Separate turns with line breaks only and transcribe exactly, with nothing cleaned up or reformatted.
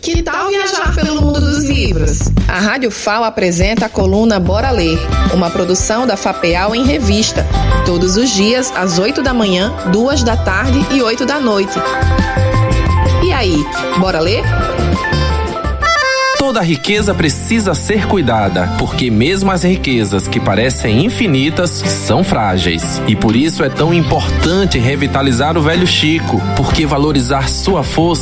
Que tal viajar pelo mundo dos livros? A Rádio F A O apresenta a coluna Bora Ler, uma produção da FAPEAL em revista, todos os dias às oito da manhã, duas da tarde e oito da noite. E aí, bora ler?
Toda riqueza precisa ser cuidada, porque mesmo as riquezas que parecem infinitas são frágeis. E por isso é tão importante revitalizar o velho Chico, porque valorizar sua força